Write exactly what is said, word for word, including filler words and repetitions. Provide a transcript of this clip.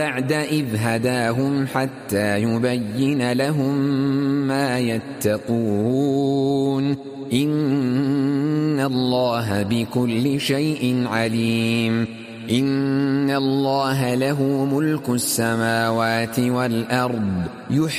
بعد إذ هداهم حتى يبين لهم ما يتقون إن الله بكل شيء عليم إن الله له ملك السماوات والأرض